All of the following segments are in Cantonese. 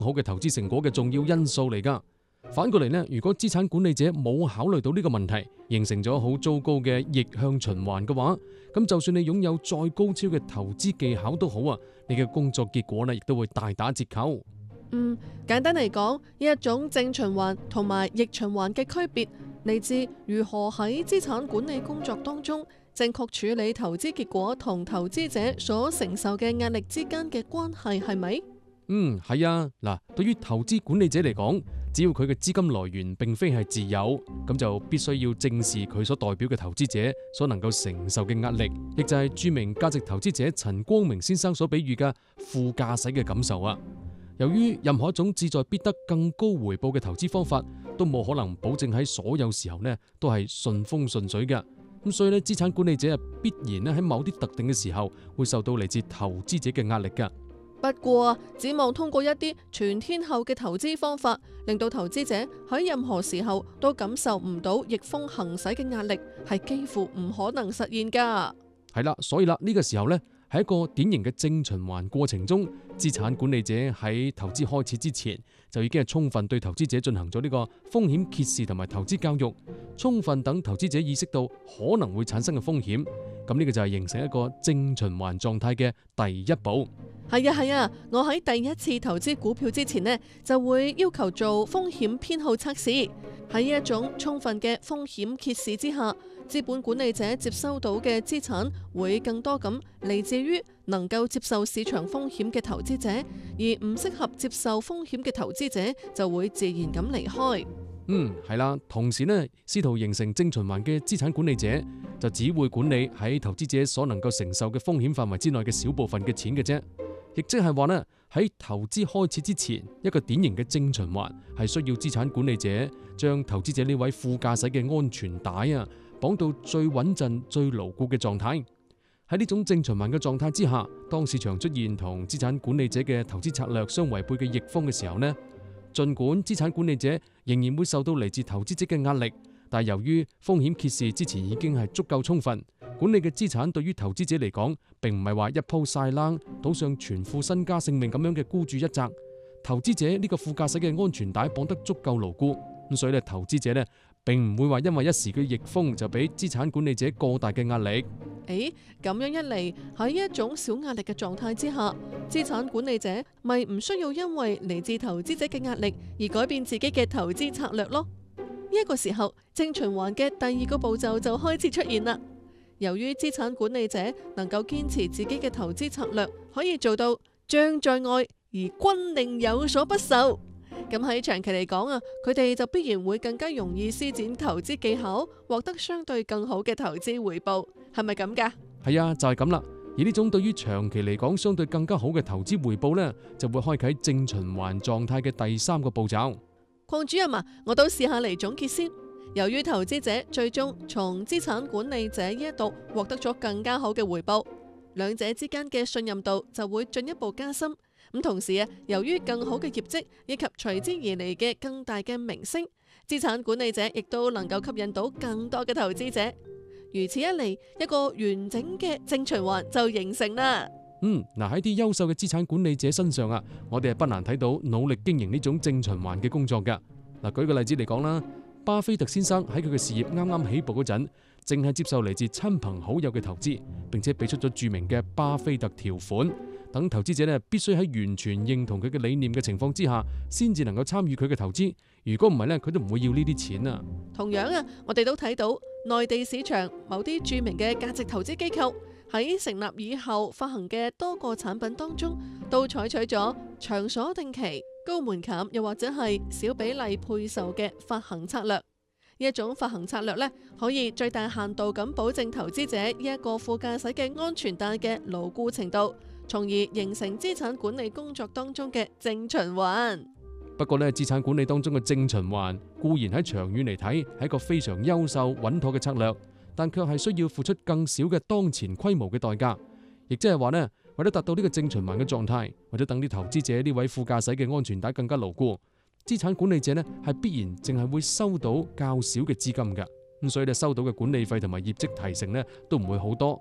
好嘅投資成果嘅重要因素嚟㗎。反過嚟呢，如果資產管理者冇考慮到呢個問題，形成咗好糟糕嘅逆向循環嘅話，咁就算你擁有再高超嘅投資技巧都好啊，你嘅工作結果呢亦都會大打折扣。 簡單嚟講，呢一種正循環同埋逆循環嘅區別，嚟自如何喺資產管理工作當中正確處理投資結果同投資者所承受嘅壓力之間嘅關係，係咪？ 係啊。嗱，對於投資管理者嚟講，只要佢嘅資金來源並非係自有，咁就必須要正視佢所代表嘅投資者所能夠承受嘅壓力，亦就係著名價值投資者陳光明先生所比喻嘅副駕駛嘅感受啊。由於任何一種志在必得更高回報嘅投資方法，都冇可能保證喺所有時候呢都係順風順水嘅。咁所以呢，資產管理者必然呢喺某啲特定嘅時候會受到嚟自投資者嘅壓力㗎。 不過指望通過一啲全天候嘅投資方法，令到投資者喺任何時候都感受唔到逆風行駛嘅壓力，係幾乎唔可能實現㗎。 係啦，所以啦，呢個時候呢，喺一個典型嘅正循環過程中，資產管理者喺投資開始之前就已經係充分對投資者進行咗呢個風險揭示同埋投資教育，充分等投資者意識到可能會產生嘅風險。咁呢個就係形成一個正循環狀態嘅第一步。 係啊，我喺第一次投資股票之前呢，就會要求做風險偏好測試。喺一種充分嘅風險揭示之下，資本管理者接收到嘅資產會更多咁嚟自於能夠接受市場風險嘅投資者，而唔適合接受風險嘅投資者就會自然咁離開。 係啦，同時呢，試圖形成正循環嘅資產管理者就只會管理喺投資者所能夠承受嘅風險範圍之內嘅小部分嘅錢嘅啫。亦即係話呢，喺投資開始之前，一個典型嘅正循環係需要資產管理者將投資者呢位副駕駛嘅安全帶綁到最穩陣、最牢固嘅狀態。喺呢種正循環嘅狀態之下，當市場出現同資產管理者嘅投資策略相違背嘅逆風嘅時候呢，盡管資產管理者仍然會受到嚟自投資者嘅壓力，但係由於風險揭示之前已經係足夠充分，管理嘅資產對於投資者嚟講，並唔係話一鋪晒冷，賭上全副身家性命咁樣嘅孤注一擲。投資者呢個副駕駛嘅安全帶綁得足夠牢固，咁所以咧，投資者呢並唔會話因為一時嘅逆風就俾資產管理者過大嘅壓力。 咁樣一嚟，喺一種小壓力嘅狀態之下，資產管理者咪唔需要因為嚟自投資者嘅壓力而改變自己嘅投資策略咯。呢一個時候，正循環嘅第二個步驟就開始出現啦。由於資產管理者能夠堅持自己嘅投資策略，可以做到將在外而軍令有所不受。咁喺長期嚟講佢哋就必然會更加容易施展投資技巧，獲得相對更好嘅投資回報，係咪咁㗎？ 係啊，就係咁啦。而呢種對於長期嚟講相對更加好嘅投資回報呢，就會開啟正循環狀態嘅第三個步驟。 鄺主任我都試下嚟總結先。由於投資者最終從資產管理者呢一度獲得咗更加好嘅回報，兩者之間嘅信任度就會進一步加深。咁同時由於更好嘅業績以及隨之而嚟嘅更大嘅名聲，資產管理者亦都能夠吸引到更多嘅投資者。如此一嚟，一個完整嘅正循環就形成啦。 喺啲優秀嘅資產管理者身上我哋係不難睇到努力經營呢種正循環嘅工作㗎。舉個例子嚟講啦，巴菲特先生喺佢嘅事業啱啱起步嗰陣，淨係接受嚟自親朋好友嘅投資，並且俾出咗著名嘅巴菲特條款，等投資者必須喺完全認同佢嘅理念嘅情況之下，先至能夠參與佢嘅投資。如果唔係佢都唔會要呢啲錢啊。 同樣我哋都睇到內地市場某啲著名嘅價值投資機構喺成立以後發行嘅多個產品當中，都採取咗長鎖定期、高門檻又或者係小比例配售嘅發行策略。呢一種發行策略可以最大限度咁保證投資者呢一個副駕駛嘅安全帶嘅牢固程度，從而形成資產管理工作當中嘅正循環。 不過資產管理當中嘅正循環固然喺長遠嚟睇係一個非常優秀穩妥嘅策略，但卻係需要付出更少嘅當前規模嘅代價。亦即係話為咗達到呢個正循環嘅狀態，或者等啲投資者呢位副駕駛嘅安全帶更加牢固，資產管理者係必然淨係會收到較少嘅資金㗎。咁所以收到嘅管理費同埋業績提成都唔會好多。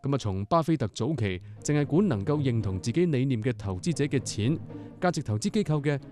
咁啊，從巴菲特早期淨係管能夠認同自己理念嘅投資者嘅錢，價值投資機構嘅